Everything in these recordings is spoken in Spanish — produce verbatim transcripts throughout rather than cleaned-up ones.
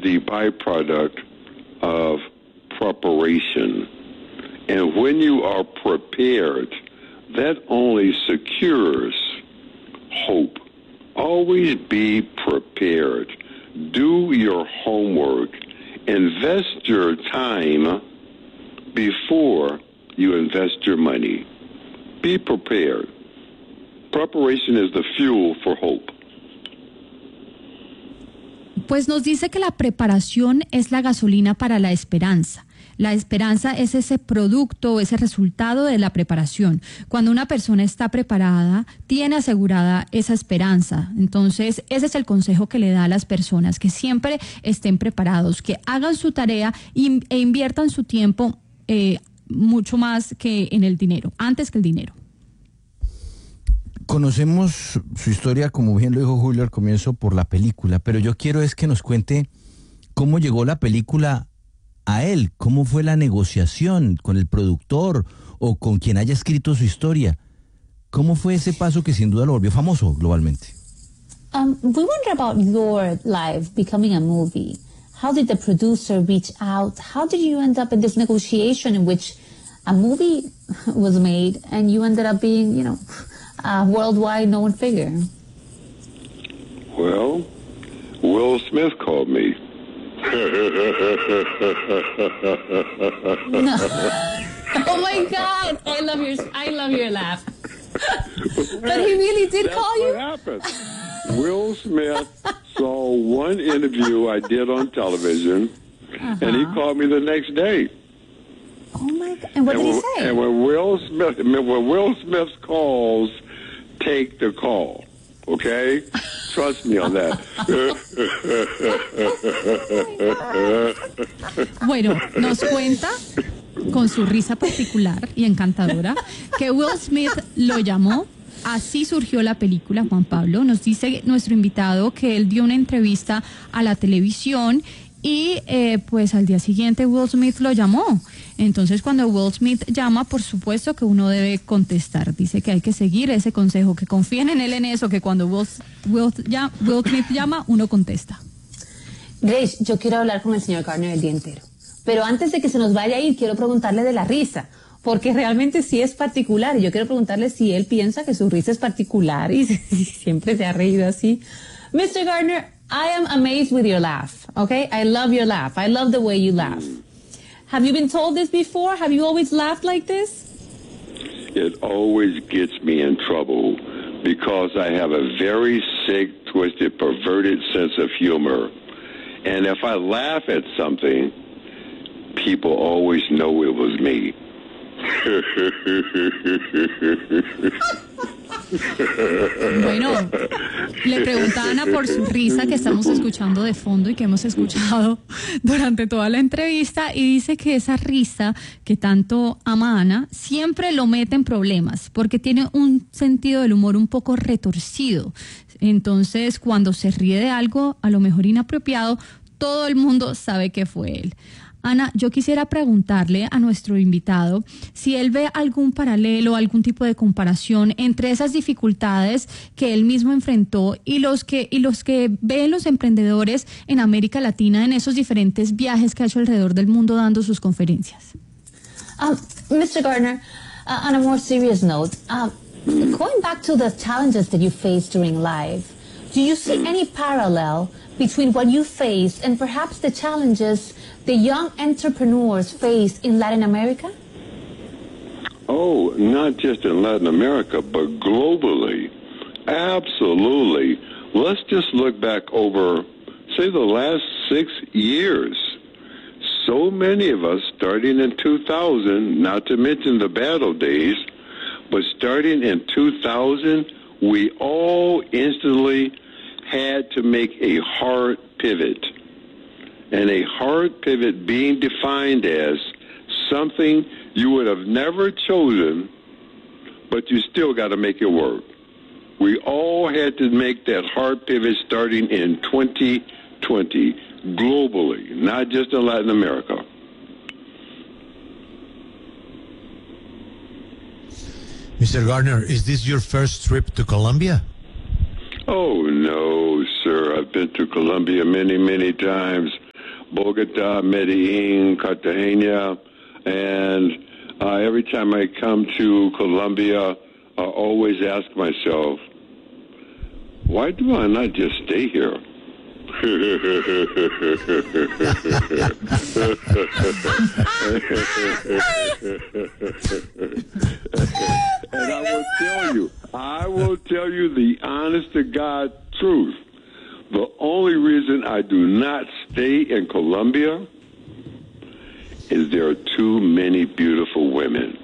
the byproduct of preparation. And when you are prepared, that only secures hope. Always be prepared. Do your homework. Invest your time before you invest your money. Be prepared. Preparation is the fuel for hope. Pues nos dice que la preparación es la gasolina para la esperanza. La esperanza es ese producto, ese resultado de la preparación. Cuando una persona está preparada, tiene asegurada esa esperanza. Entonces, ese es el consejo que le da a las personas, que siempre estén preparados, que hagan su tarea e inviertan su tiempo eh, mucho más que en el dinero, antes que el dinero. Conocemos su historia, como bien lo dijo Julio al comienzo, por la película, pero yo quiero es que nos cuente cómo llegó la película a él, cómo fue la negociación con el productor o con quien haya escrito su historia. ¿Cómo fue ese paso que sin duda lo volvió famoso globalmente? Um, we wonder about your life becoming a movie. How did the producer reach out? How did you end up in this negotiation in which a movie was made and you ended up being, you know, a worldwide known figure? Well, Will Smith called me. No. Oh my God! I love your I love your laugh. But he really did That's call you? What happened? Will Smith saw one interview I did on television, uh-huh. and he called me the next day. Oh my God! And what and did when, he say? And when Will Smith, when Will Smith calls, take the call. Okay? Trust me on that. Bueno, nos cuenta con su risa particular y encantadora que Will Smith lo llamó. Así surgió la película, Juan Pablo. Nos dice nuestro invitado que él dio una entrevista a la televisión y eh, pues al día siguiente Will Smith lo llamó. Entonces cuando Will Smith llama, por supuesto que uno debe contestar. Dice que hay que seguir ese consejo, que confíen en él en eso, que cuando Will, Will, ya, Will Smith llama, uno contesta. Grace, yo quiero hablar con el señor Garner el día entero. Pero antes de que se nos vaya a ir, quiero preguntarle de la risa, porque realmente sí es particular. Y yo quiero preguntarle si él piensa que su risa es particular y si siempre se ha reído así. mister Garner, I am amazed with your laugh, okay? I love your laugh. I love the way you laugh. Have you been told this before? Have you always laughed like this? It always gets me in trouble because I have a very sick, twisted, perverted sense of humor. And if I laugh at something, people always know it was me. Bueno, le pregunta a Ana por su risa que estamos escuchando de fondo y que hemos escuchado durante toda la entrevista, y dice que esa risa que tanto ama Ana siempre lo mete en problemas porque tiene un sentido del humor un poco retorcido. Entonces, cuando se ríe de algo a lo mejor inapropiado, todo el mundo sabe que fue él. Ana, yo quisiera preguntarle a nuestro invitado si él ve algún paralelo, algún tipo de comparación entre esas dificultades que él mismo enfrentó y los que y los que ven los emprendedores en América Latina en esos diferentes viajes que ha hecho alrededor del mundo dando sus conferencias. Um, mister Garner, uh, on a more serious note, uh, going back to the challenges that you faced during life, do you see any parallel between what you faced and perhaps the challenges the young entrepreneurs face in Latin America? Oh, not just in Latin America, but globally. Absolutely. Let's just look back over, say, the last six years. So many of us, starting in two thousand, not to mention the battle days, but starting in two thousand, we all instantly had to make a hard pivot. And a hard pivot being defined as something you would have never chosen, but you still got to make it work. We all had to make that hard pivot starting in twenty twenty, globally, not just in Latin America. Mister Garner, is this your first trip to Colombia? Oh, no, sir. I've been to Colombia many, many times. Bogota, Medellin, Cartagena, and uh, every time I come to Colombia, I always ask myself, why do I not just stay here? And I will tell you, I will tell you the honest to God truth. The only reason I do not stay in Colombia is there are too many beautiful women.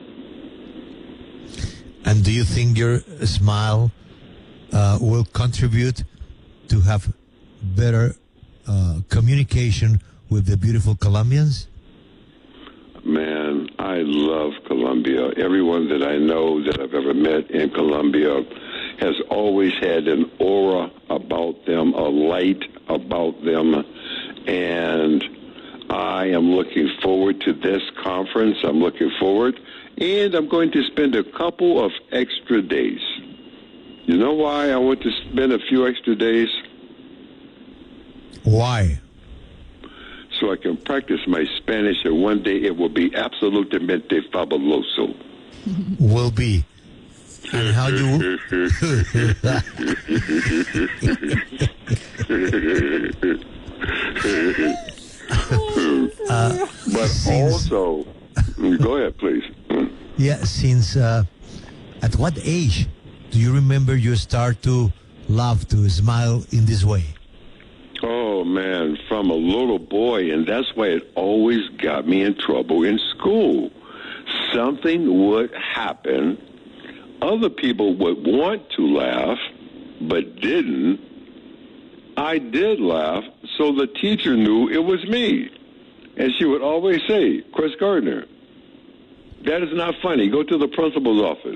And do you think your smile uh, will contribute to have better uh, communication with the beautiful Colombians? Man, I love Colombia. Everyone that I know that I've ever met in Colombia has always had an aura about them, a light about them, and I am looking forward to this conference. I'm looking forward, and I'm going to spend a couple of extra days. You know why I want to spend a few extra days? Why? So I can practice my Spanish, and one day it will be absolutamente fabuloso. Will be. And how you... uh, but since, also, go ahead, please. Yeah, since uh, at what age do you remember you start to laugh, to smile in this way? Oh, man, from a little boy, and that's why it always got me in trouble in school. Something would happen. Other people would want to laugh, but didn't. I did laugh, so the teacher knew it was me. And she would always say, Chris Gardner, that is not funny. Go to the principal's office.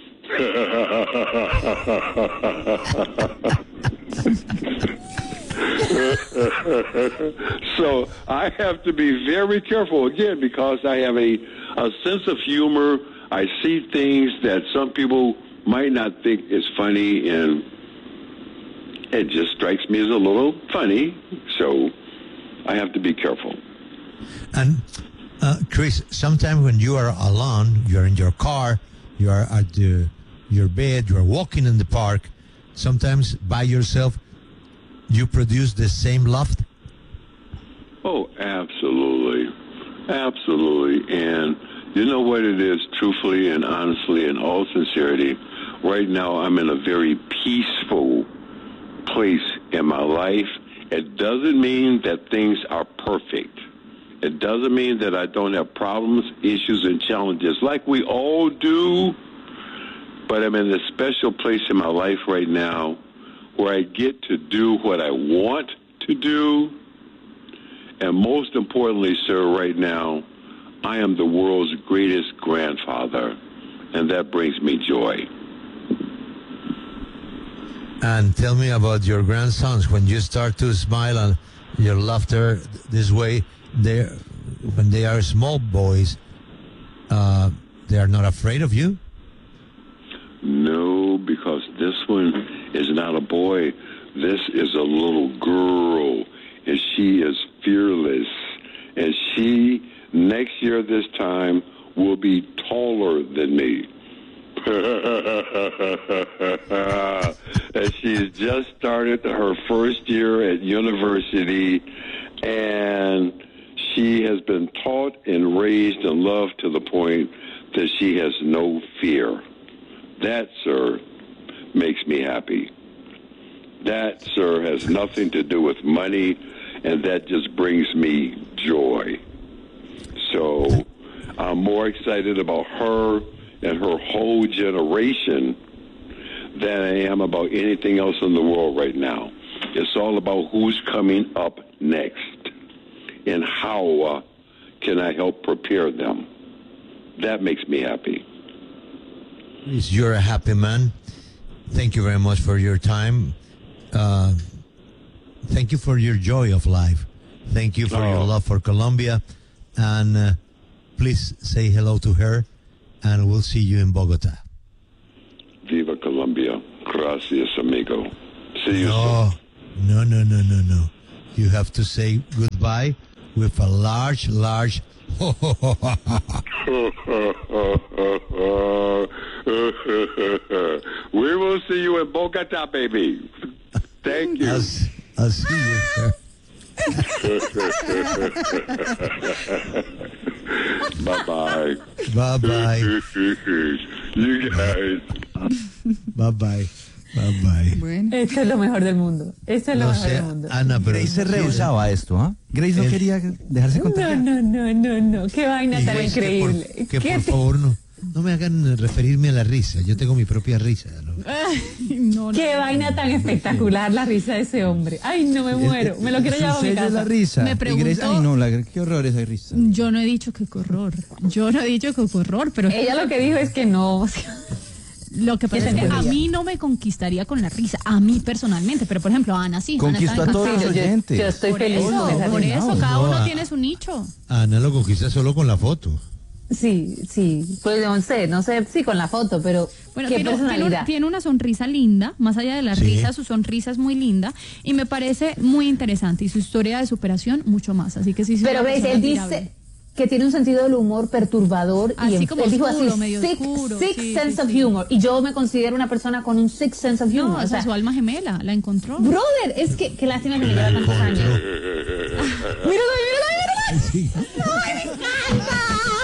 So I have to be very careful, again, because I have a, a sense of humor. I see things that some people might not think is funny, and it just strikes me as a little funny. So I have to be careful. And, uh, Chris, sometimes when you are alone, you're in your car, you are at the, your bed, you are walking in the park, sometimes by yourself, you produce the same laugh? Oh, absolutely. Absolutely. And you know what it is, truthfully and honestly, in all sincerity, right now I'm in a very peaceful place in my life. It doesn't mean that things are perfect. It doesn't mean that I don't have problems, issues, and challenges like we all do. But I'm in a special place in my life right now where I get to do what I want to do. And most importantly, sir, right now, I am the world's greatest grandfather, and that brings me joy. And tell me about your grandsons. When you start to smile and your laughter this way, they, when they are small boys, uh, they are not afraid of you? No, because this one is not a boy. This is a little girl, and she is fearless. And she, next year this time, will be taller than me. And she's just started her first year at university, and she has been taught and raised and loved to the point that she has no fear. That, sir, makes me happy. That, sir, has nothing to do with money, and that just brings me joy. So I'm more excited about her and her whole generation than I am about anything else in the world right now. It's all about who's coming up next and how uh, can I help prepare them. That makes me happy. You're a happy man. Thank you very much for your time. Uh, thank you for your joy of life. Thank you for oh. your love for Colombia. And uh, please say hello to her, and we'll see you in Bogota. Viva Colombia. Gracias, amigo. See you no, soon. No, no, no, no, no. You have to say goodbye. by with a large, large. We will see you in Bogota, baby. Thank you. I'll, I'll see you, sir. Bye bye. Bye bye. You guys. Bye bye. Bye bye. Bueno. Esto es lo mejor del mundo. Esto es lo No mejor sé, del mundo. Ana, pero Grace se rehusaba a esto, ¿ah? Grace no Eh. quería dejarse No, contagiar. no, no, no, no. Qué vaina Y tan Grace, que increíble. por, que ¿Qué por te- favor no, no me hagan referirme a la risa. Yo tengo mi propia risa. ¿no? No, no. Qué vaina tan espectacular la risa de ese hombre. Ay, no me muero. Me lo quiero Su llevar a mi sello es la casa. risa. Me Y Grace, preguntó- ay, no, la, qué horror esa risa. Yo no he dicho que qué horror. Yo no he dicho que qué horror, pero Ella lo que dijo es que no. lo que pasa ¿Qué es que a sentiría? mí no me conquistaría con la risa, a mí personalmente, pero por ejemplo a Ana sí. Ana Conquistó está a todos encantada. los yo, oyentes. yo estoy Por feliz eso, con esa por risa. eso, cada No, uno a- tiene su nicho. Ana lo conquista solo con la foto. Sí, sí. Pues no sé, no sé, sí, con la foto, pero Bueno, qué tiene, tiene, personalidad. un- tiene una sonrisa linda, más allá de la Sí. risa, su sonrisa es muy linda y me parece muy interesante y su historia de superación mucho más. Así que sí, sí, Pero una ves, persona él admirable. dice que tiene un sentido del humor perturbador Así y en- como él dijo oscuro, así, medio sick, oscuro, sick sí, sense sí, of sí. humor. Y yo me considero una persona con un sick sense of humor. No, o esa sea, es su alma gemela, la encontró. brother, es que qué lástima que me lleva tantos años. Encontró. Míralo, míralo, míralo. Sí. ¡Ay, me encanta!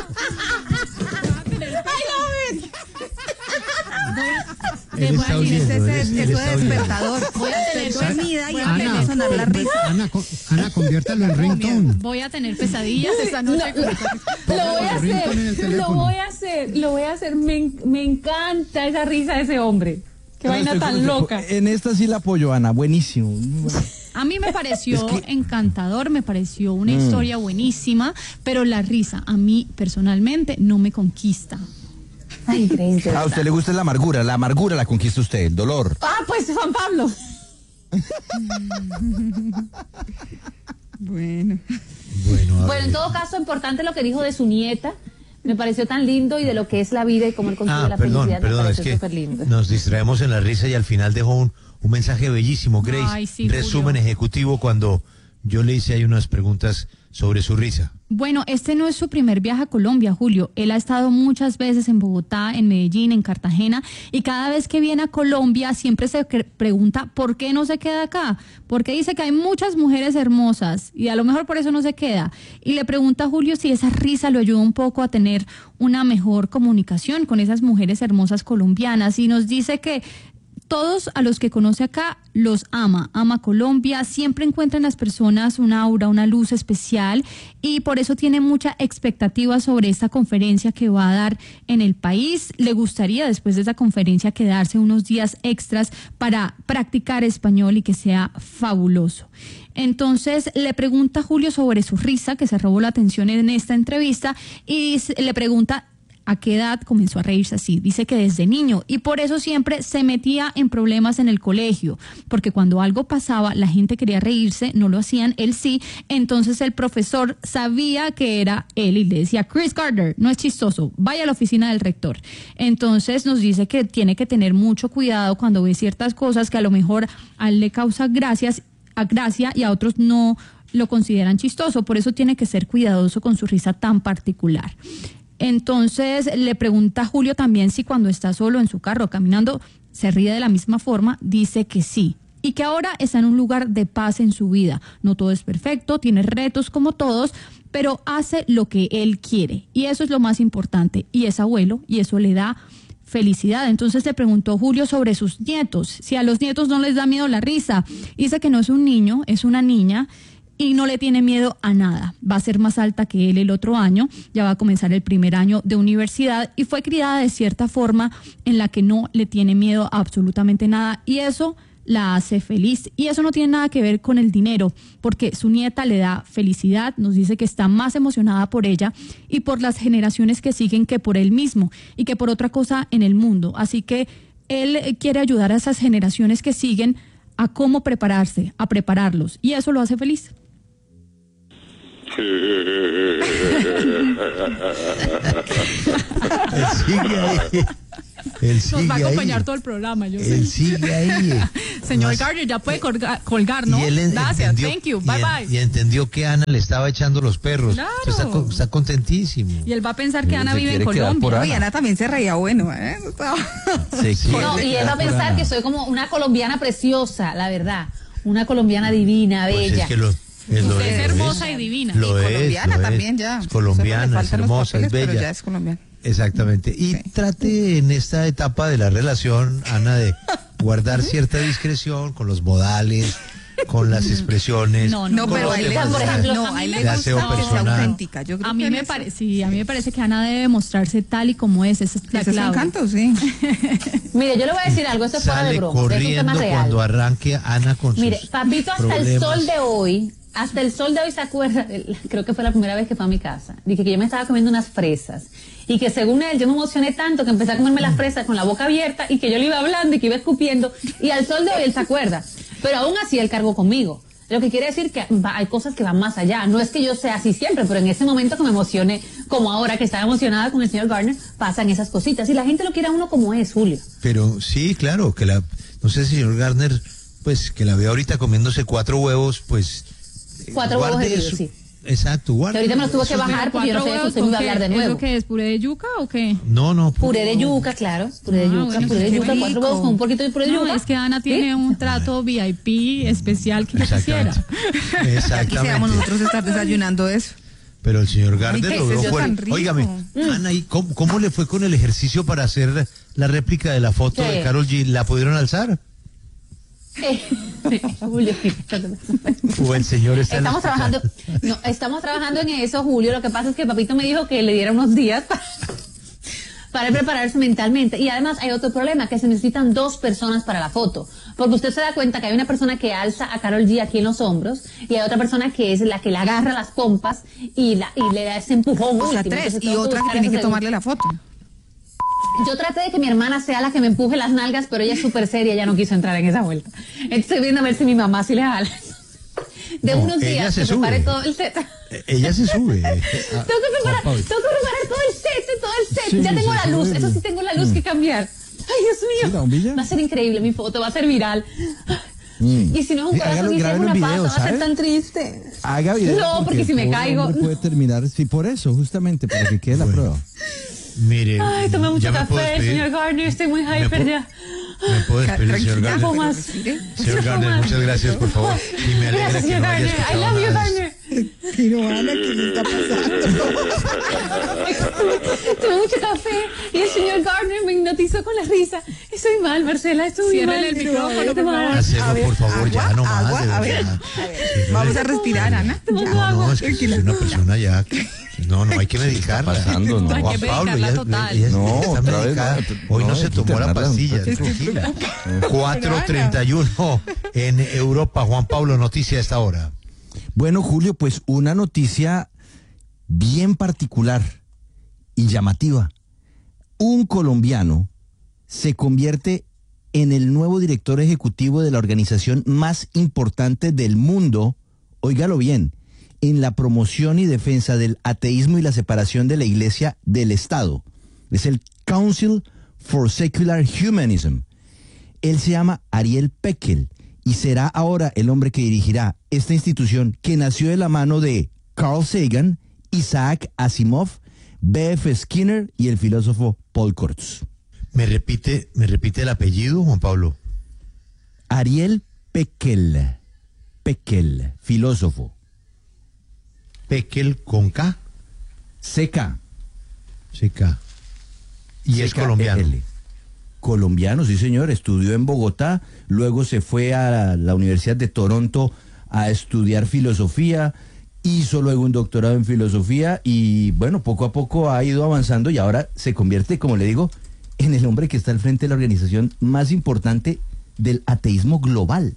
Él Voy está a decir, oyendo, ese él es es- él eso está es oyendo. despertador. Voy a tener Estoy dormida y voy a empieza tener- a sonar la risa. Ana, co- Ana, conviértalo en ringtone. Voy a tener pesadillas esta noche. con esta- Lo voy a Ringtone en el hacer, lo teléfono. voy a hacer, lo voy a hacer. Me, en- me encanta esa risa de ese hombre. Qué No, vaina estoy tan con- loca. En esta sí la apoyo, Ana. Buenísimo. Muy bueno. A mí me pareció Es que- encantador, me pareció una Mm. historia buenísima, pero la risa a mí personalmente no me conquista. Ay, Grace. de A usted verdad. le gusta la amargura. La amargura la conquista usted, el dolor. Ah, pues Juan Pablo. Bueno. Bueno, a Bueno, en ver. todo caso, importante lo que dijo de su nieta. Me pareció tan lindo y de lo que es la vida y cómo él consigue Ah, la perdón, felicidad. perdón, me es pareció que súper lindo. nos distraemos en la risa y al final dejó un, un mensaje bellísimo, Grace. Ay, sí, Resumen Julio. ejecutivo cuando yo le hice ahí unas preguntas sobre su risa. Bueno, este no es su primer viaje a Colombia, Julio. Él ha estado muchas veces en Bogotá, en Medellín, en Cartagena, y cada vez que viene a Colombia siempre se cre- pregunta por qué no se queda acá, porque dice que hay muchas mujeres hermosas y a lo mejor por eso no se queda. Y le pregunta a Julio si esa risa lo ayuda un poco a tener una mejor comunicación con esas mujeres hermosas colombianas, y nos dice que todos a los que conoce acá los ama, ama Colombia, siempre encuentra en las personas una aura, una luz especial, y por eso tiene mucha expectativa sobre esta conferencia que va a dar en el país. Le gustaría después de esa conferencia quedarse unos días extras para practicar español y que sea fabuloso. Entonces le pregunta a Julio sobre su risa, que se robó la atención en esta entrevista, y le pregunta a qué edad comenzó a reírse así. Dice que desde niño, y por eso siempre se metía en problemas en el colegio, porque cuando algo pasaba la gente quería reírse, no lo hacían, él sí. Entonces el profesor sabía que era él y le decía: Chris Carter, no es chistoso, vaya a la oficina del rector. Entonces nos dice que tiene que tener mucho cuidado cuando ve ciertas cosas que a lo mejor a él le causa gracias, a gracia, y a otros no lo consideran chistoso. Por eso tiene que ser cuidadoso con su risa tan particular. Entonces le pregunta a Julio también si cuando está solo en su carro caminando se ríe de la misma forma. Dice que sí, y que ahora está en un lugar de paz en su vida. No todo es perfecto, tiene retos como todos, pero hace lo que él quiere, y eso es lo más importante, y es abuelo, y eso le da felicidad. Entonces le preguntó Julio sobre sus nietos, si a los nietos no les da miedo la risa. Dice que no es un niño, es una niña, y no le tiene miedo a nada. Va a ser más alta que él el otro año, ya va a comenzar el primer año de universidad, y fue criada de cierta forma en la que no le tiene miedo a absolutamente nada, y eso la hace feliz. Y eso no tiene nada que ver con el dinero, porque su nieta le da felicidad. Nos dice que está más emocionada por ella y por las generaciones que siguen que por él mismo, y que por otra cosa en el mundo. Así que él quiere ayudar a esas generaciones que siguen a cómo prepararse, a prepararlos, y eso lo hace feliz. Él sigue ahí. Él Nos sigue va a acompañar ahí. todo el programa, yo Él sé. sigue ahí. Señor más- Gardner, ya puede colgar, colgar, ¿no? Y él en- Gracias, entendió- thank you, y bye en- bye. Y entendió que Ana le estaba echando los perros. Claro. Entonces Está, co- está contentísimo. Y él va a pensar que Sí, Ana se vive en quiere quedar por Colombia. Ana. Y Ana también se reía bueno, ¿eh? Eso estaba- Se quiere No, y él va a quedar por pensar Ana. que soy como una colombiana preciosa, la verdad. Una colombiana divina, Pues bella. es que lo, es, lo Usted es lo hermosa y divina. Lo y es, colombiana lo es. también ya. Es colombiana, Solo le es faltan los hermosa, papeles, es bella. Pero ya es colombiana. Exactamente. Y trate en esta etapa de la relación, Ana, de guardar cierta discreción con los modales, con las expresiones. No, No, con pero los a él le temas por de la- ejemplo, no, a a él mí le de gusta aseo que sea personal. auténtica. Yo creo A mí que me en parece, eso- sí, a mí me parece que Ana debe mostrarse tal y como es, esa es la Ese es su clave. encanto, sí. Mire, yo le voy a decir algo, esto es fuera de Sale broma, esto es un tema corriendo real. cuando arranque Ana con Mire, sus papito, hasta el problemas. sol de hoy, hasta el sol de hoy se acuerda, del- creo que fue la primera vez que fue a mi casa, dije que yo me estaba comiendo unas fresas y que según él yo me emocioné tanto que empecé a comerme las fresas con la boca abierta y que yo le iba hablando y que iba escupiendo y al sol de hoy él se acuerda, pero aún así él cargó conmigo. Lo que quiere decir que va- hay cosas que van más allá. No es que yo sea así siempre, pero en ese momento que me emocioné, como ahora que estaba emocionada con el señor Gardner, pasan esas cositas. Y la gente lo quiere a uno como es, Julio. Pero sí, claro, que la, no sé, señor Gardner, pues que la veo ahorita comiéndose cuatro huevos, pues. eh, Cuatro huevos guarde hervidos, su- sí. Exacto, guarde. Que ahorita me los tuve que esos- bajar porque yo no ¿Cuatro sé de huevos usted me iba a con hablar de qué? nuevo. ¿Eso qué es? ¿Puré de yuca o qué? No, no. Puré de yuca, claro. Puré de Ah, yuca, bueno, puré de qué yuca, cuatro rico. huevos con un poquito de puré de No, yuca. es que Ana tiene un trato V I P especial que yo quisiera. Exactamente. Ya quisiéramos Exactamente. nosotros estar desayunando eso. Pero el señor Gardner Ay, lo qué veo es eso fuerte. tan rico. Óigame, Ana, ¿y cómo, cómo le fue con el ejercicio para hacer la réplica de la foto ¿Qué? de Karol G? ¿La pudieron alzar? Eh, Julio, ¿O el señor está en la estamos trabajando, no, estamos trabajando en eso, Julio. Lo que pasa es que papito me dijo que le diera unos días para, para prepararse mentalmente. Y además hay otro problema, que se necesitan dos personas para la foto. Porque usted se da cuenta que hay una persona que alza a Karol G aquí en los hombros y hay otra persona que es la que le agarra las pompas y, la, y le da ese empujón O sea, último. tres. Entonces, Y tengo otra que buscar tiene ese que segundo. tomarle la foto. Yo traté de que mi hermana sea la que me empuje las nalgas, pero ella es súper seria, ella no quiso entrar en esa vuelta. Entonces estoy viendo a ver si mi mamá sí le jala. De No, unos ella días se que prepare sube. todo el set. Eh, Ella se sube. Tengo que preparar, tengo que preparar todo el set, todo el set. Sí, ya tengo sí, la sí, luz, sí. eso sí tengo la luz que cambiar. Ay, Dios ¿Sí, la mío. bombilla? Va a ser increíble mi foto, va a ser viral. Mm. Y si no es un Sí, hágalo, corazón y si es grábelo una en pasa, video, va a ser ¿sabe? tan triste. Haga video. No, porque si el me pobre caigo- hombre puede terminar, sí, por eso, justamente, para que quede la Bueno. prueba. Mire, Ay, tomé mucho ¿ya me puedo café, despedir? señor Gardner, estoy muy ¿Me hyper puedo- ya. ¿Me puedo despedir, señor Tranquila, No puedo Gardner? más. respire. Señor No puedo Gardner, más. muchas gracias, por favor. Y me alegra Gracias, que señor no haya Gardner. I escuchado love you, nada de Gardner. Pero Ana, ¿qué le está pasando? Tomé mucho café y el señor Gardner me hipnotizó con la risa. Estoy mal, Marcela, estoy muy Ciérrele mal. el micrófono, Estoy por mal. favor. Hacelo, A ver, por favor, ya agua, no más. agua, de a ver, verdad. a ver, Sí, vamos le- a respirar, Ana. Tomando Ya. No, no, es que es una persona ya. que- No, no hay que medicarla. pasando, no. Hay que Juan Pablo, medicarla ya- total. ella No, está otra vez medicada. no, Hoy no, no, se hay que tomó la internarla, pastilla. muchachos. Tranquila. cuatro treinta y uno en Europa. Juan Pablo, noticia a esta hora. Bueno, Julio, pues una noticia bien particular y llamativa. Un colombiano se convierte en el nuevo director ejecutivo de la organización más importante del mundo, óigalo bien, en la promoción y defensa del ateísmo y la separación de la Iglesia del Estado. Es el Council for Secular Humanism. Él se llama Ariel Peckel y será ahora el hombre que dirigirá esta institución que nació de la mano de Carl Sagan, Isaac Asimov, B F Skinner y el filósofo Paul Kurtz. ¿Me repite, me repite el apellido, Juan Pablo? Ariel Peckel, Peckel, filósofo. Peckel con K. C K. Sí, K. Y es C K E L. colombiano. Colombiano, sí señor, estudió en Bogotá, luego se fue a la Universidad de Toronto a estudiar filosofía, hizo luego un doctorado en filosofía y bueno, poco a poco ha ido avanzando y ahora se convierte, como le digo, en el hombre que está al frente de la organización más importante del ateísmo global.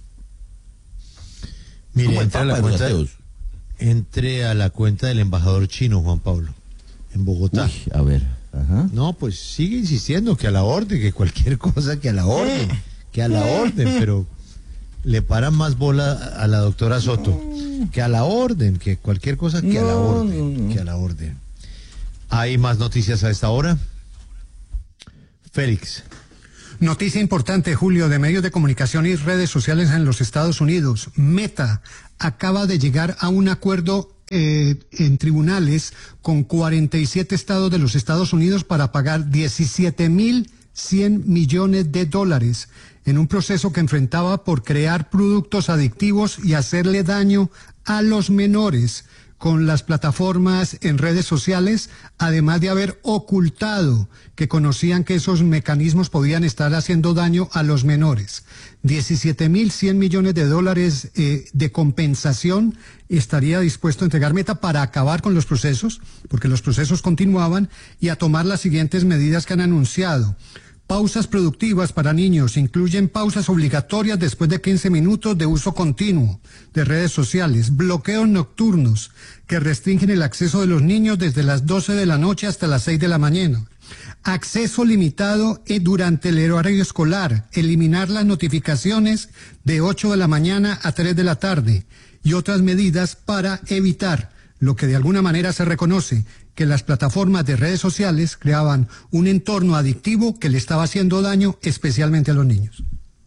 Mire, Como el entre a, la Papa de los cuenta, ateos. entre a la cuenta del embajador chino, Juan Pablo, en Bogotá. Uy, a ver, ajá. No, pues sigue insistiendo que a la orden, que cualquier cosa, que a la orden, que a la orden, pero le paran más bola a la doctora Soto, que a la orden, que cualquier cosa, que a la No, orden, no, no. que a la orden. ¿Hay más noticias a esta hora? Félix. Noticia importante, Julio, de medios de comunicación y redes sociales en los Estados Unidos. Meta acaba de llegar a un acuerdo eh, en tribunales con cuarenta y siete estados de los Estados Unidos para pagar diecisiete mil cien millones de dólares en un proceso que enfrentaba por crear productos adictivos y hacerle daño a los menores con las plataformas en redes sociales, además de haber ocultado que conocían que esos mecanismos podían estar haciendo daño a los menores. diecisiete mil cien millones de dólares eh, de compensación estaría dispuesto a entregar Meta para acabar con los procesos, porque los procesos continuaban, y a tomar las siguientes medidas que han anunciado. Pausas productivas para niños incluyen pausas obligatorias después de quince minutos de uso continuo de redes sociales, bloqueos nocturnos que restringen el acceso de los niños desde las doce de la noche hasta las seis de la mañana, acceso limitado durante el horario escolar, eliminar las notificaciones de ocho de la mañana a tres de la tarde y otras medidas para evitar lo que de alguna manera se reconoce, que las plataformas de redes sociales creaban un entorno adictivo que le estaba haciendo daño especialmente a los niños.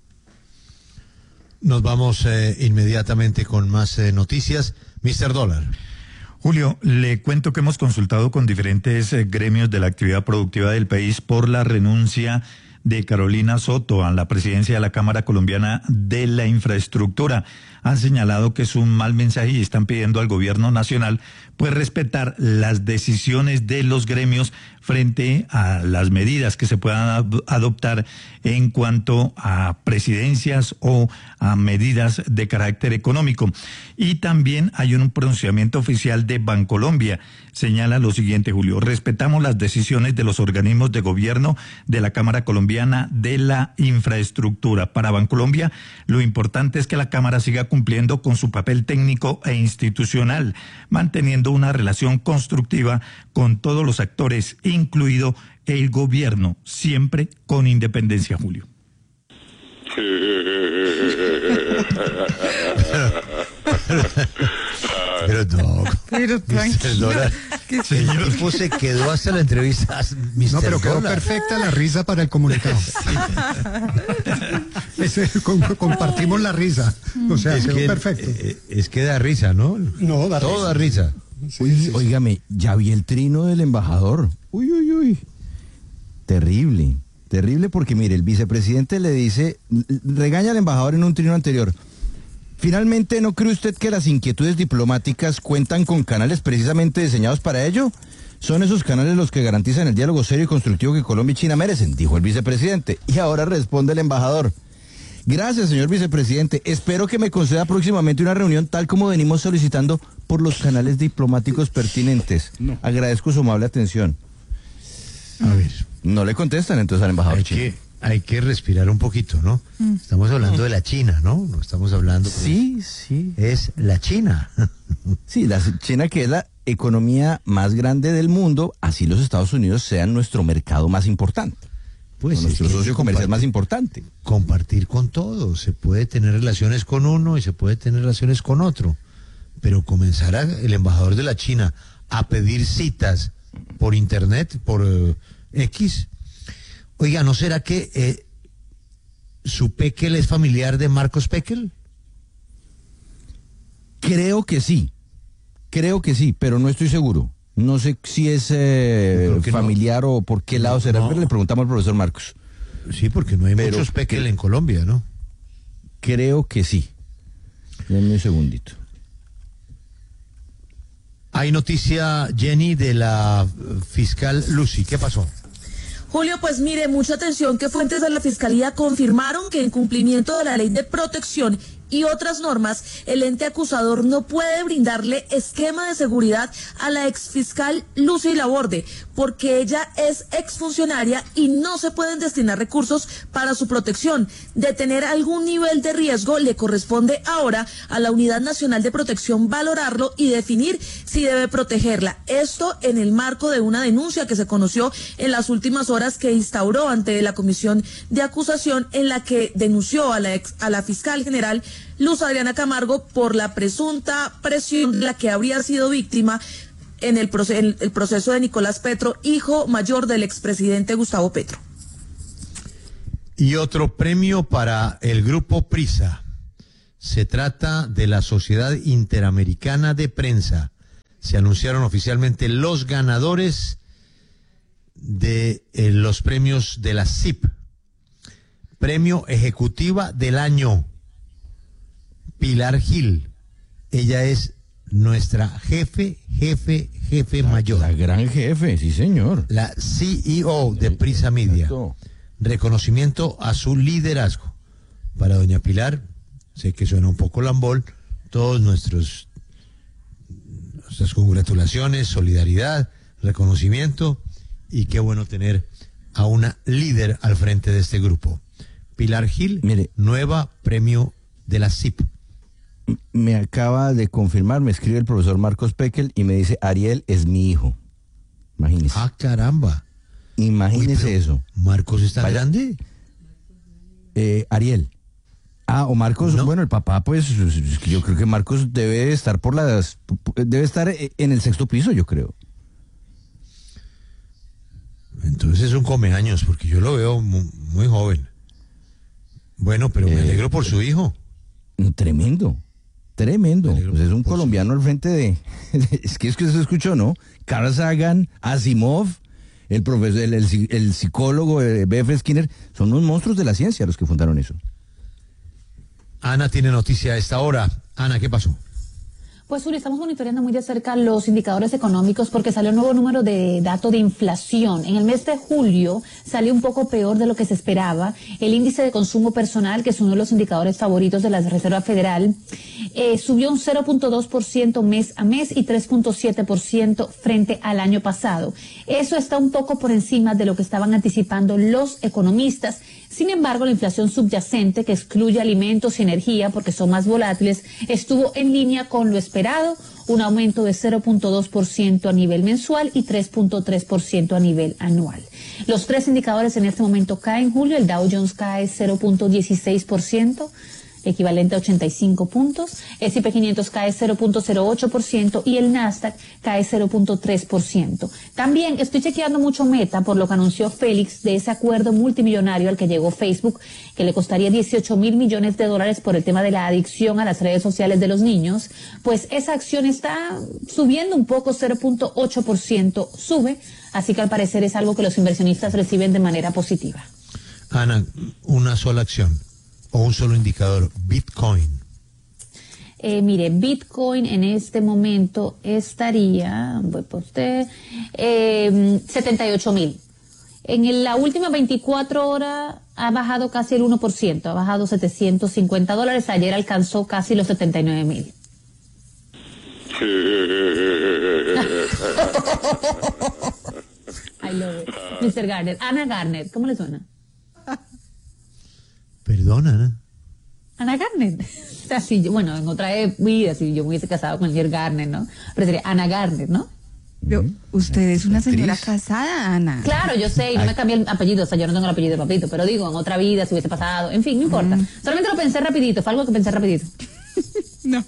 Nos vamos eh, inmediatamente con más eh, noticias. mister Dólar. Julio, le cuento que hemos consultado con diferentes eh, gremios de la actividad productiva del país por la renuncia de Carolina Soto a la presidencia de la Cámara Colombiana de la Infraestructura. Han señalado que es un mal mensaje y están pidiendo al gobierno nacional pues respetar las decisiones de los gremios frente a las medidas que se puedan adoptar en cuanto a presidencias o a medidas de carácter económico. Y también hay un pronunciamiento oficial de Bancolombia. Señala lo siguiente, Julio: respetamos las decisiones de los organismos de gobierno de la Cámara Colombiana de la Infraestructura. Para Bancolombia, lo importante es que la Cámara siga cumpliendo con su papel técnico e institucional, manteniendo una relación constructiva con todos los actores, incluido el gobierno, siempre con independencia, Julio. Pero no, Pero tranquilo. El tipo se quedó hasta la entrevista. mister No, pero quedó Dólar. perfecta la risa para el comunicado. Ese, com- compartimos la risa. O sea, Es quedó que, perfecto. eh, es que da risa, ¿no? No, da Todo risa. da risa. Uy, óigame, ya vi el trino del embajador. Uy, uy, uy. Terrible, terrible porque mire, el vicepresidente le dice, regaña al embajador en un trino anterior. Finalmente, ¿no cree usted que las inquietudes diplomáticas cuentan con canales precisamente diseñados para ello? Son esos canales los que garantizan el diálogo serio y constructivo que Colombia y China merecen, dijo el vicepresidente. Y ahora responde el embajador: gracias, señor vicepresidente. Espero que me conceda próximamente una reunión tal como venimos solicitando por los canales diplomáticos pertinentes. No. Agradezco su amable atención. A ver. No le contestan entonces al embajador Hay chino. que, hay que respirar un poquito, ¿no? Mm. Estamos hablando de la China, ¿no? No estamos hablando... Pues, sí, sí. Es la China. Sí, la China, que es la economía más grande del mundo, así los Estados Unidos sean nuestro mercado más importante. Pues es nuestro socio comercial más importante. Compartir con todos. Se puede tener relaciones con uno y se puede tener relaciones con otro. Pero comenzar a, el embajador de la China a pedir citas por internet, por uh, X. Oiga, ¿no será que eh, su Pekel es familiar de Marcos Pekel? Creo que sí. Creo que sí, pero no estoy seguro. No sé si es eh, familiar no. o por qué lado no, será, no. pero le preguntamos al profesor Marcos. Sí, porque no hay pero muchos Pekel que, en Colombia, ¿no? Creo que sí. Denme un segundito. Hay noticia, Jenny, de la fiscal Lucy. ¿Qué pasó? Julio, pues mire, mucha atención que fuentes de la Fiscalía confirmaron que en cumplimiento de la ley de protección y otras normas, el ente acusador no puede brindarle esquema de seguridad a la exfiscal Lucy Laborde, porque ella es exfuncionaria y no se pueden destinar recursos para su protección. De tener algún nivel de riesgo, le corresponde ahora a la Unidad Nacional de Protección valorarlo y definir si debe protegerla. Esto en el marco de una denuncia que se conoció en las últimas horas que instauró ante la Comisión de Acusación, en la que denunció a la, ex, a la fiscal general Luz Adriana Camargo por la presunta presión de la que habría sido víctima en el, proce en el proceso de Nicolás Petro, hijo mayor del expresidente Gustavo Petro. Y otro premio para el Grupo Prisa. Se trata de la Sociedad Interamericana de Prensa. Se anunciaron oficialmente los ganadores de eh, los premios de la C I P. Premio Ejecutiva del Año. Pilar Gil. Ella es nuestra jefe, jefe, jefe la, mayor. La gran jefe, sí señor. La C E O de Prisa Media. Exacto. Reconocimiento a su liderazgo. Para doña Pilar, sé que suena un poco lambol, todos nuestros nuestras congratulaciones, solidaridad, reconocimiento, y qué bueno tener a una líder al frente de este grupo. Pilar Gil, mire, nueva premio de la C I P. Me acaba de confirmar, me escribe el profesor Marcos Pekel y me dice, Ariel es mi hijo. Imagínese. Ah, caramba. Imagínese Uy, eso. ¿Marcos está Vaya, grande? Eh, Ariel. Ah, o Marcos, ¿No? bueno, el papá, pues, yo creo que Marcos debe estar por las, debe estar en el sexto piso, yo creo. Entonces es un comeaños, porque yo lo veo muy, muy joven. Bueno, pero me Eh, alegro por su hijo. Tremendo, tremendo. Me Pues es un por colombiano al frente de, es que es que se escuchó, ¿no? Carl Sagan, Asimov, el profesor, el, el, el psicólogo eh, B F Skinner, son unos monstruos de la ciencia los que fundaron eso. Ana tiene noticia a esta hora. Ana, ¿qué pasó? Pues Uri, estamos monitoreando muy de cerca los indicadores económicos porque salió un nuevo número de dato de inflación. En el mes de julio salió un poco peor de lo que se esperaba. El índice de consumo personal, que es uno de los indicadores favoritos de la Reserva Federal, eh, subió un cero punto dos por ciento mes a mes y tres punto siete por ciento frente al año pasado. Eso está un poco por encima de lo que estaban anticipando los economistas. Sin embargo, la inflación subyacente, que excluye alimentos y energía porque son más volátiles, estuvo en línea con lo esperado, un aumento de cero punto dos por ciento a nivel mensual y tres punto tres por ciento a nivel anual. Los tres indicadores en este momento caen, Julio. El Dow Jones cae cero punto dieciséis por ciento, equivalente a ochenta y cinco puntos. El S y P quinientos cae cero punto cero ocho por ciento y el Nasdaq cae cero punto tres por ciento. También estoy chequeando mucho Meta por lo que anunció Félix de ese acuerdo multimillonario al que llegó Facebook, que le costaría dieciocho mil millones de dólares por el tema de la adicción a las redes sociales de los niños. Pues esa acción está subiendo un poco, cero punto ocho por ciento sube, así que al parecer es algo que los inversionistas reciben de manera positiva. Ana, una sola acción o un solo indicador, Bitcoin. Eh, mire, Bitcoin en este momento estaría, voy por usted, eh, setenta y ocho mil. En la última veinticuatro horas ha bajado casi el uno por ciento, ha bajado setecientos cincuenta dólares, ayer alcanzó casi los setenta y nueve mil. I love it. mister Garner, Ana Garner, ¿cómo le suena? Perdona, Ana. Ana Garner. O sea, si yo, bueno, en otra vida, si yo me hubiese casado con el señor Garner, ¿no? Pero sería Ana Garner, ¿no? Pero usted es una señora Actriz. casada, Ana. Claro, yo sé, y no me cambié el apellido, o sea, yo no tengo el apellido de papito, pero digo, en otra vida, si hubiese pasado, en fin, no importa. Mm. Solamente lo pensé rapidito, fue algo que pensé rapidito. No.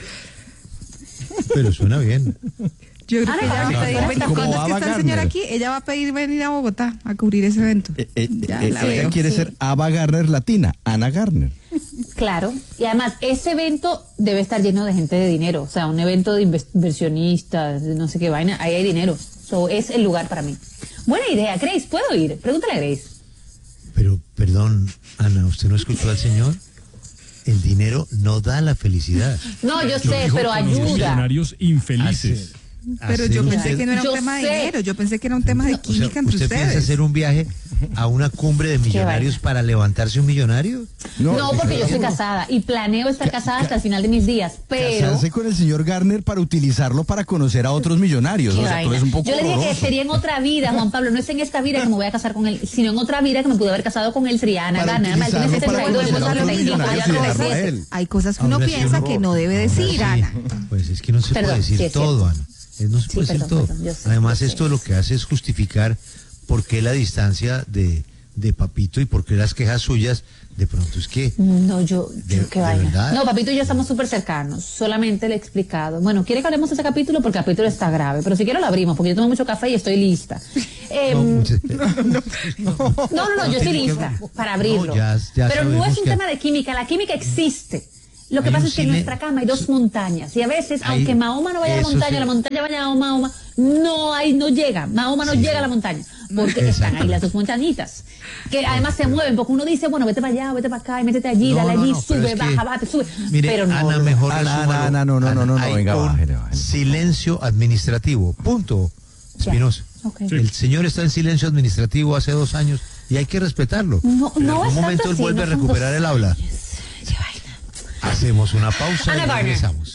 Pero suena bien. Yo creo Ana que ella va a Garner, pedir ¿cómo venir, Como cuando es que Ava está el señor Gardner. aquí, ella va a pedir venir a Bogotá a cubrir ese evento. Eh, eh, Ya eh, la ella veo. quiere Sí. ser Ava Gardner latina, Ana Gardner. Claro, y además, ese evento debe estar lleno de gente de dinero, o sea, un evento de inversionistas, de no sé qué vaina, ahí hay dinero. So, es el lugar para mí. Buena idea, Grace, ¿puedo ir? Pregúntale a Grace. Pero, perdón, Ana, ¿usted no escuchó al señor? El dinero no da la felicidad. No, yo sé, pero ayuda. Millonarios infelices. Pero Hacer yo pensé usted- que no era Yo un tema de sé. dinero, yo pensé que era un tema de O sea, química entre ¿usted piensa ustedes. hacer un viaje a una cumbre de millonarios vaina. para levantarse un millonario? No, porque yo soy casada y planeo estar casada hasta el final de mis días, pero... Casarse con el señor Garner para utilizarlo para conocer a otros millonarios. Qué O sea, vaina. todo es un poco Yo le dije que horroroso. sería en otra vida, Juan Pablo, no es en esta vida que me voy a casar con él, sino en otra vida que me pude haber casado con él, sería Ana Para Garner. Además, él tiene utilizarlo para setenta y dos, conocer a hemos otros hablado de millonarios ya y no dejarlo a existe. él. Hay cosas que uno Ahora sí, piensa no. que no debe Ahora decir, sí. Ana. Pues es que no se Perdón, puede decir sí es todo, cierto. Ana. Eh, No se Sí, puede perdón, decir todo. perdón, yo sé, Además, yo sé, esto yo lo sé. que hace es justificar por qué la distancia de, de Papito y por qué las quejas suyas, de pronto es que... No, yo, de, yo qué de vaina. verdad. No, Papito y yo estamos súper cercanos. Solamente le he explicado. Bueno, ¿quiere que hablemos de ese capítulo? Porque el capítulo está grave. Pero si quiere lo abrimos, porque yo tomo mucho café y estoy lista. Eh, No, no, muchas- no, no, no, yo estoy tiene que- lista para abrirlo. No, ya- ya Pero no sabemos es un que- tema de química. La química existe. Lo que Hay pasa un es que en cine- nuestra cama hay dos montañas. Y a veces, Hay- aunque Mahoma no vaya a la eso montaña, sí. la montaña vaya a Mahoma, no hay, no llega. Mahoma no Sí. llega a la montaña. Porque están ahí las dos montañitas. Que además se mueven, porque uno dice, bueno, vete para allá, vete para acá, y métete allí, No, dale no, allí, no, pero sube, es que- baja, bate, sube. Mire, pero no. Ana, mejor Ana, resúmalo. Ana, Ana, no, no, no, no, no, hay venga, un bájale, bájale. silencio administrativo, punto. Ya. Espinosa. Ok. El señor está en silencio administrativo hace dos años y hay que respetarlo. No, en no algún es tanto momento él así, vuelve no a son recuperar dos el aula. Qué vaina. Hacemos una pausa Ana y Barner. regresamos.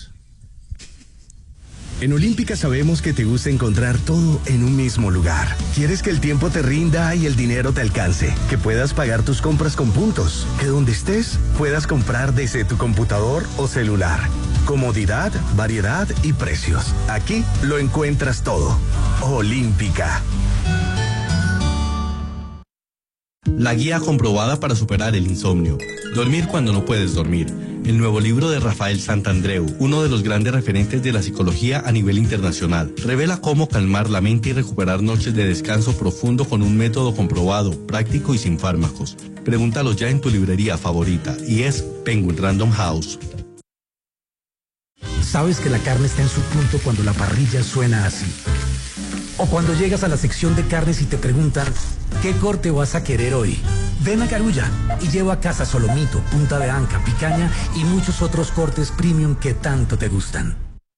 En Olímpica sabemos que te gusta encontrar todo en un mismo lugar. Quieres que el tiempo te rinda y el dinero te alcance, que puedas pagar tus compras con puntos, que donde estés puedas comprar desde tu computador o celular. Comodidad, variedad y precios. Aquí lo encuentras todo. Olímpica. La guía comprobada para superar el insomnio. Dormir cuando no puedes dormir. El nuevo libro de Rafael Santandreu, uno de los grandes referentes de la psicología a nivel internacional, revela cómo calmar la mente y recuperar noches de descanso profundo con un método comprobado, práctico y sin fármacos. Pregúntalo ya en tu librería favorita y es Penguin Random House. Sabes que la carne está en su punto cuando la parrilla suena así. O cuando llegas a la sección de carnes y te preguntan, ¿qué corte vas a querer hoy? Ven a Carulla y lleva a casa solomito, punta de anca, picaña y muchos otros cortes premium que tanto te gustan.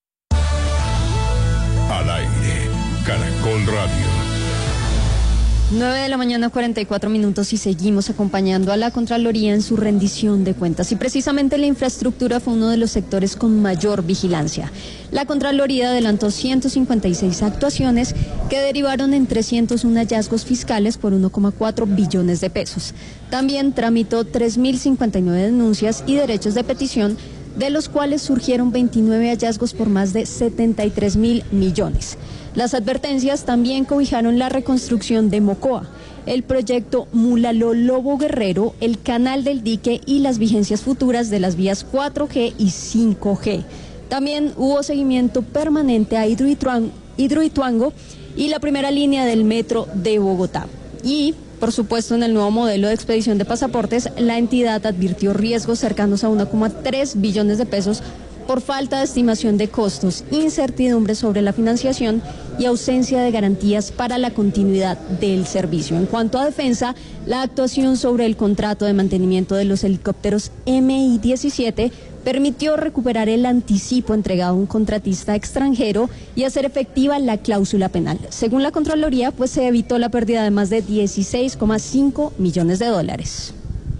Al aire, Caracol Radio. nueve de la mañana, cuarenta y cuatro minutos y seguimos acompañando a la Contraloría en su rendición de cuentas. Y precisamente la infraestructura fue uno de los sectores con mayor vigilancia. La Contraloría adelantó ciento cincuenta y seis actuaciones que derivaron en trescientos uno hallazgos fiscales por uno coma cuatro billones de pesos. También tramitó tres mil cincuenta y nueve denuncias y derechos de petición, de los cuales surgieron veintinueve hallazgos por más de setenta y tres mil millones. Las advertencias también cobijaron la reconstrucción de Mocoa, el proyecto Mulaló-Lobo Guerrero, el canal del dique y las vigencias futuras de las vías cuatro G y cinco G. También hubo seguimiento permanente a Hidroituan- Hidroituango y la primera línea del metro de Bogotá. Y, por supuesto, en el nuevo modelo de expedición de pasaportes, la entidad advirtió riesgos cercanos a uno coma tres billones de pesos por falta de estimación de costos, incertidumbre sobre la financiación y ausencia de garantías para la continuidad del servicio. En cuanto a defensa, la actuación sobre el contrato de mantenimiento de los helicópteros M I diecisiete permitió recuperar el anticipo entregado a un contratista extranjero y hacer efectiva la cláusula penal. Según la Contraloría, pues se evitó la pérdida de más de dieciséis coma cinco millones de dólares.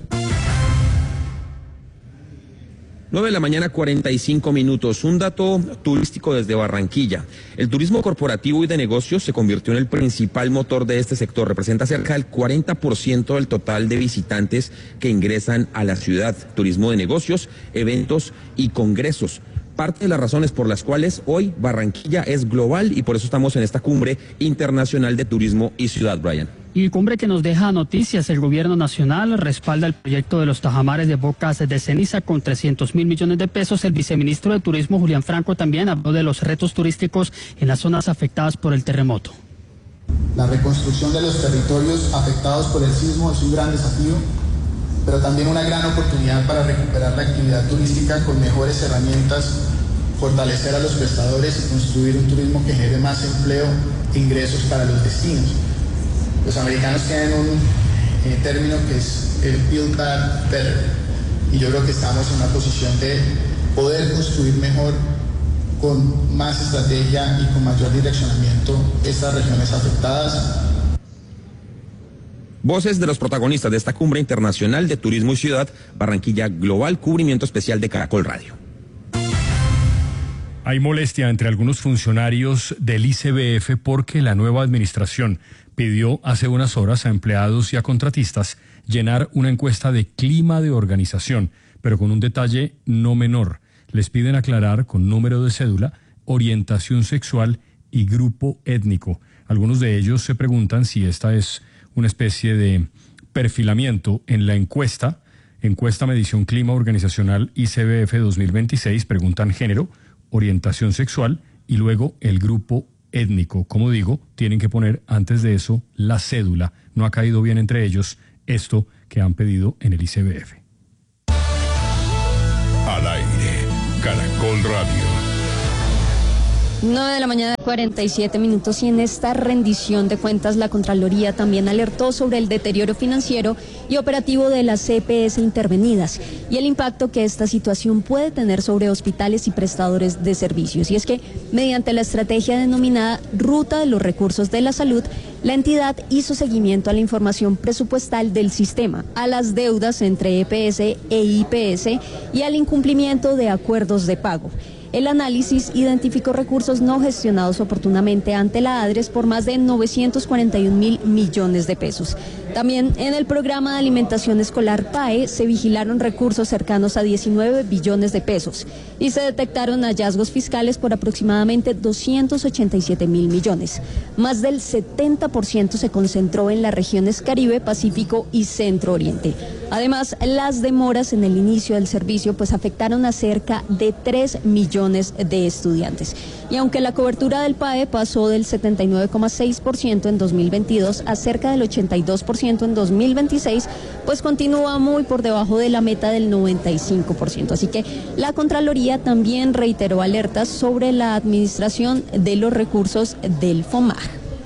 nueve de la mañana, cuarenta y cinco minutos. Un dato turístico desde Barranquilla. El turismo corporativo y de negocios se convirtió en el principal motor de este sector. Representa cerca del cuarenta por ciento del total de visitantes que ingresan a la ciudad. Turismo de negocios, eventos y congresos. Parte de las razones por las cuales hoy Barranquilla es global y por eso estamos en esta cumbre internacional de turismo y ciudad, Brian. Y cumbre que nos deja noticias. El gobierno nacional respalda el proyecto de los tajamares de Bocas de Ceniza con trescientos mil millones de pesos. El viceministro de Turismo, Julián Franco, también habló de los retos turísticos en las zonas afectadas por el terremoto. La reconstrucción de los territorios afectados por el sismo es un gran desafío, pero también una gran oportunidad para recuperar la actividad turística con mejores herramientas, fortalecer a los prestadores y construir un turismo que genere más empleo e ingresos para los destinos. Los americanos tienen un eh, término que es el Build Back Better, y yo creo que estamos en una posición de poder construir mejor, con más estrategia y con mayor direccionamiento, estas regiones afectadas. Voces de los protagonistas de esta cumbre internacional de turismo y ciudad, Barranquilla Global, cubrimiento especial de Caracol Radio. Hay molestia entre algunos funcionarios del I C B F porque la nueva administración pidió hace unas horas a empleados y a contratistas llenar una encuesta de clima de organización, pero con un detalle no menor. Les piden aclarar con número de cédula, orientación sexual y grupo étnico. Algunos de ellos se preguntan si esta es una especie de perfilamiento en la encuesta, encuesta medición clima organizacional I C B F dos mil veintiséis, preguntan género, orientación sexual y luego el grupo étnico. Como digo, tienen que poner antes de eso la cédula. No ha caído bien entre ellos esto que han pedido en el I C B F. Al aire, Caracol Radio. nueve de la mañana, cuarenta y siete minutos, y en esta rendición de cuentas la Contraloría también alertó sobre el deterioro financiero y operativo de las C P S intervenidas y el impacto que esta situación puede tener sobre hospitales y prestadores de servicios. Y es que mediante la estrategia denominada Ruta de los Recursos de la Salud, la entidad hizo seguimiento a la información presupuestal del sistema, a las deudas entre E P S e I P S y al incumplimiento de acuerdos de pago. El análisis identificó recursos no gestionados oportunamente ante la ADRES por más de novecientos cuarenta y un mil millones de pesos. También en el programa de alimentación escolar P A E se vigilaron recursos cercanos a diecinueve billones de pesos y se detectaron hallazgos fiscales por aproximadamente doscientos ochenta y siete mil millones. Más del setenta por ciento se concentró en las regiones Caribe, Pacífico y Centro Oriente. Además, las demoras en el inicio del servicio pues afectaron a cerca de tres millones de estudiantes. Y aunque la cobertura del P A E pasó del setenta y nueve coma seis por ciento en dos mil veintidós a cerca del ochenta y dos por ciento en dos mil veintiséis, pues continúa muy por debajo de la meta del noventa y cinco por ciento. Así que la Contraloría también reiteró alertas sobre la administración de los recursos del FOMAG.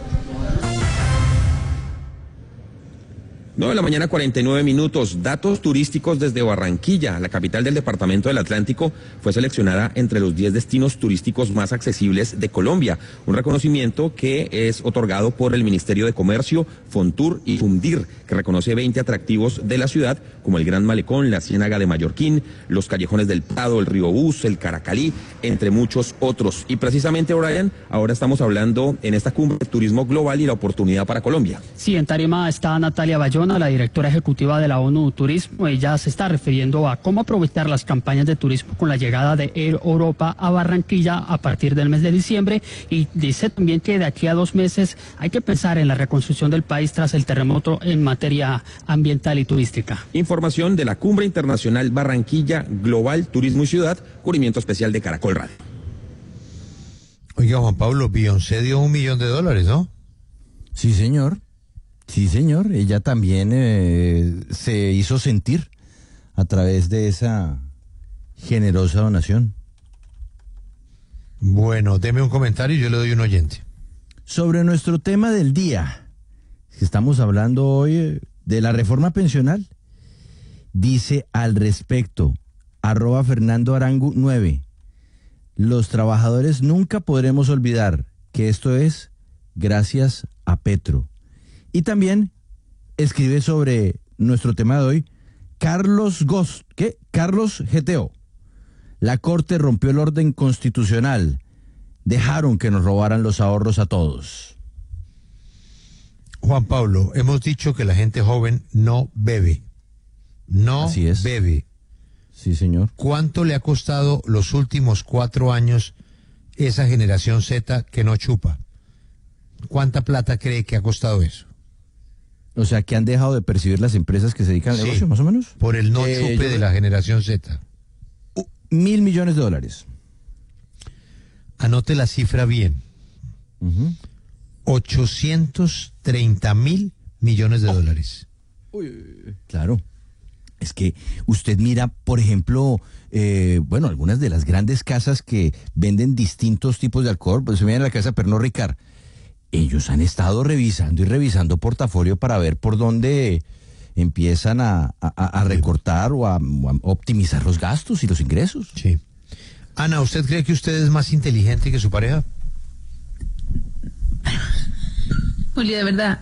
nueve de la mañana, cuarenta y nueve minutos. Datos turísticos desde Barranquilla. La capital del departamento del Atlántico fue seleccionada entre los diez destinos turísticos más accesibles de Colombia. Un reconocimiento que es otorgado por el Ministerio de Comercio, Fontur y Fundir, que reconoce veinte atractivos de la ciudad, como el Gran Malecón, la Ciénaga de Mallorquín, los callejones del Prado, el Río Bus, el Caracalí, entre muchos otros. Y precisamente, Brian, ahora estamos hablando en esta cumbre de turismo global y la oportunidad para Colombia. Sí, en tarima está Natalia Bayona, la directora ejecutiva de la ONU Turismo. Ella se está refiriendo a cómo aprovechar las campañas de turismo con la llegada de Air Europa a Barranquilla a partir del mes de diciembre, y dice también que de aquí a dos meses hay que pensar en la reconstrucción del país tras el terremoto en materia ambiental y turística. Información de la Cumbre Internacional Barranquilla Global Turismo y Ciudad, cubrimiento especial de Caracol Radio. Oiga, Juan Pablo, Beyoncé dio un millón de dólares, ¿no? Sí, señor. Sí, señor. Ella también eh, se hizo sentir a través de esa generosa donación. Bueno, deme un comentario y yo le doy un oyente. Sobre nuestro tema del día, estamos hablando hoy de la reforma pensional. Dice al respecto, arroba Fernando Arangu nueve, los trabajadores nunca podremos olvidar que esto es gracias a Petro. Y también escribe sobre nuestro tema de hoy, Carlos Gos, ¿qué? Carlos G T O. La Corte rompió el orden constitucional. Dejaron que nos robaran los ahorros a todos. Juan Pablo, hemos dicho que la gente joven no bebe. No Así es. bebe. Sí, señor. ¿Cuánto le ha costado los últimos cuatro años esa generación Z que no chupa? ¿Cuánta plata cree que ha costado eso? O sea, que han dejado de percibir las empresas que se dedican al Sí, negocio, más o menos. Por el no Eh, chupe yo- de la generación Z. Uh, mil millones de dólares. Anote la cifra bien. Ujú. ochocientos treinta mil millones de dólares. Claro. Es que usted mira, por ejemplo, eh, bueno, algunas de las grandes casas que venden distintos tipos de alcohol, pues se viene a la casa Pernod Ricard. Ellos han estado revisando y revisando portafolio para ver por dónde empiezan a, a- a recortar o a, o a optimizar los gastos y los ingresos. Sí. Ana, ¿usted cree que usted es más inteligente que su pareja? Julio, de verdad.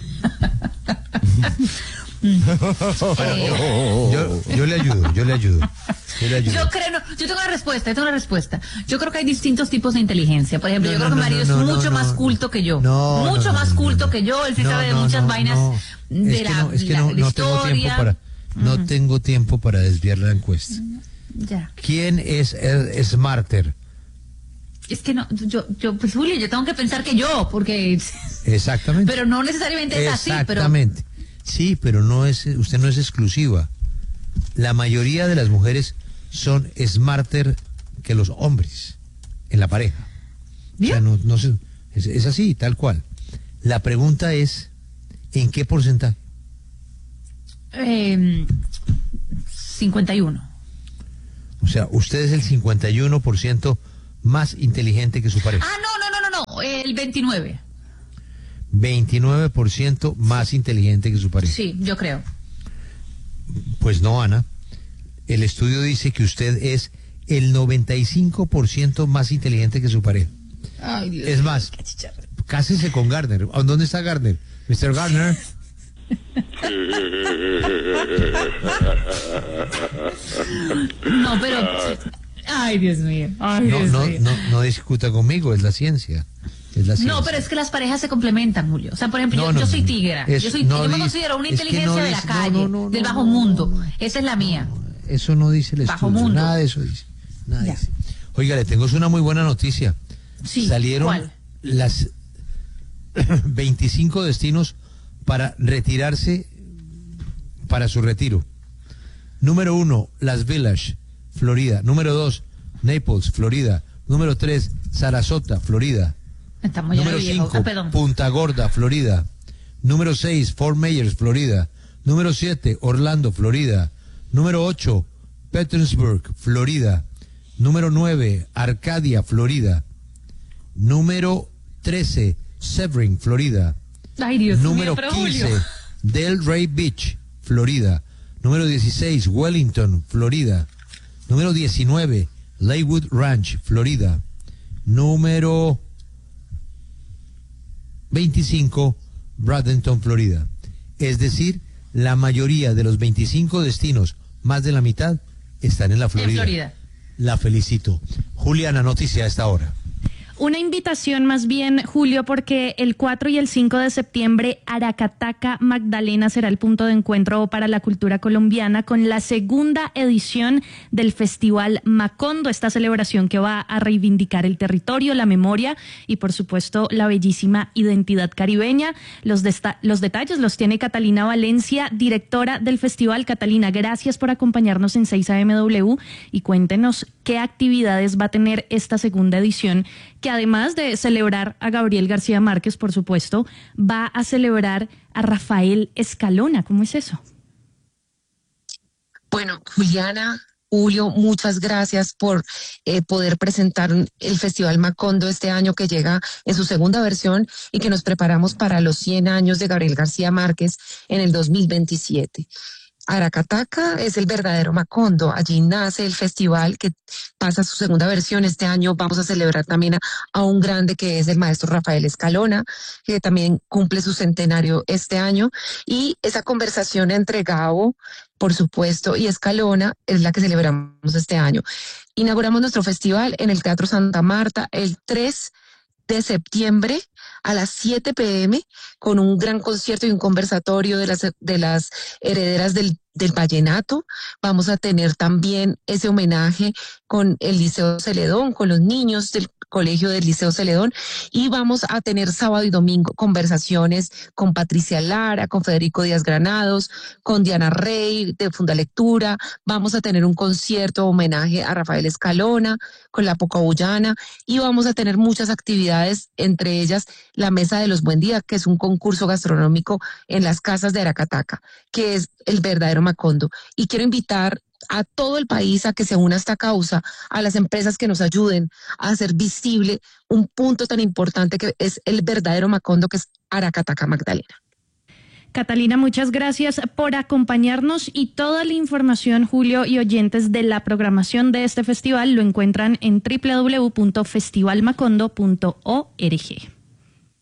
Yo, yo le ayudo, yo le ayudo. Yo le ayudo. Yo creo, no, yo tengo una respuesta, yo tengo una respuesta. Yo creo que hay distintos tipos de inteligencia. Por ejemplo, No, yo creo no, que no, Mario no, es no, mucho no, más no. culto que yo. No, mucho no, más no, culto no, que yo. Él sí no, sabe de no, muchas no, vainas no. de Es que la, no, es que la- no, la no tengo tiempo historia. para, no tengo tiempo para desviar la encuesta. Ya. ¿Quién es el smarter? Es que no, yo, yo, pues Julio, yo tengo que pensar que yo, porque, Exactamente. pero no necesariamente es así, pero. Exactamente. Sí, pero no es, usted no es exclusiva. La mayoría de las mujeres son smarter que los hombres en la pareja. O sea, no, no se, es, es así, tal cual. La pregunta es, ¿en qué porcentaje? Eh, cincuenta y uno. O sea, usted es el cincuenta y uno por ciento más inteligente que su pareja. Ah, no, no, no, no, no, el veintinueve. veintinueve por ciento más inteligente que su pareja. Sí, yo creo. Pues no, Ana. El estudio dice que usted es el noventa y cinco por ciento más inteligente que su pareja. Ay, Dios es más, cásese con Gardner. ¿Dónde está Gardner? mister Gardner. No, pero... Ay, Dios mío. Ay, no, Dios no, mío. no, no discuta conmigo, es la ciencia. Es la ciencia. No, pero es que las parejas se complementan, Julio. O sea, por ejemplo, No, yo, no, yo soy no. tigra. Es- yo soy, no yo me dice- considero una es que inteligencia no de la dice- no, calle, no, no, del no, bajo no, mundo. Esa es la mía. Eso no dice el Bajo estudio. mundo. Nada de eso dice. Nada Ya. dice. Oiga, le tengo una muy buena noticia. Sí, Salieron ¿cuál? las veinticinco destinos para retirarse para su retiro. Número uno, Las Village, Florida. Número dos, Naples, Florida. Número tres, Sarasota, Florida. Estamos ya Número de viejo. cinco, Ah, perdón. Punta Gorda, Florida. Número seis, Fort Myers, Florida. Número siete, Orlando, Florida. Número ocho, Petersburg, Florida. Número nueve, Arcadia, Florida. Número trece, Sebring, Florida. Ay, Dios Número mío, pero quince, Julio. Delray Beach, Florida. Número dieciséis, Wellington, Florida. Número diecinueve, Leywood Ranch, Florida. Número veinticinco, Bradenton, Florida. Es decir, la mayoría de los veinticinco destinos, más de la mitad, están en la Florida. En Florida. La felicito. Juliana, noticia a esta hora. Una invitación más bien, Julio, porque el cuatro y el cinco de septiembre Aracataca Magdalena será el punto de encuentro para la cultura colombiana con la segunda edición del Festival Macondo, esta celebración que va a reivindicar el territorio, la memoria y por supuesto la bellísima identidad caribeña. Los, desta- los detalles los tiene Catalina Valencia, directora del festival. Catalina, gracias por acompañarnos en seis A M W y cuéntenos qué actividades va a tener esta segunda edición, que además de celebrar a Gabriel García Márquez, por supuesto, va a celebrar a Rafael Escalona. ¿Cómo es eso? Bueno, Juliana, Julio, muchas gracias por eh, poder presentar el Festival Macondo este año, que llega en su segunda versión y que nos preparamos para los cien años de Gabriel García Márquez en el dos mil veintisiete. Aracataca es el verdadero Macondo. Allí nace el festival que pasa a su segunda versión. Este año vamos a celebrar también a, a un grande que es el maestro Rafael Escalona, que también cumple su centenario este año. Y esa conversación entre Gabo, por supuesto, y Escalona es la que celebramos este año. Inauguramos nuestro festival en el Teatro Santa Marta el tres de septiembre a las siete pe eme con un gran concierto y un conversatorio de las, de las herederas del, del vallenato. Vamos a tener también ese homenaje con el Liceo Celedón, con los niños del colegio del Liceo Celedón, y vamos a tener sábado y domingo conversaciones con Patricia Lara, con Federico Díaz Granados, con Diana Rey de Fundalectura. Vamos a tener un concierto homenaje a Rafael Escalona con la Pocabullana, y vamos a tener muchas actividades, entre ellas la Mesa de los Buen Día, que es un concurso gastronómico en las casas de Aracataca, que es el verdadero Macondo. Y quiero invitar a todo el país a que se una a esta causa, a las empresas que nos ayuden a hacer visible un punto tan importante que es el verdadero Macondo, que es Aracataca Magdalena. Catalina, muchas gracias por acompañarnos, y toda la información, Julio, y oyentes de la programación de este festival lo encuentran en doble u doble u doble u punto festival macondo punto org.